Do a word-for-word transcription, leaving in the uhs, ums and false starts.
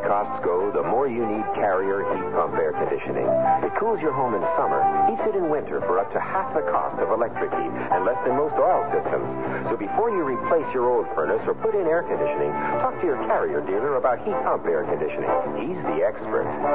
costs go, the more you need Carrier heat pump air conditioning. It cools your home in summer, heats it in winter for up to half the cost of electric heat and less than most oil systems. So before you replace your old furnace or put in air conditioning, talk to your Carrier dealer about heat pump air conditioning. He's the expert.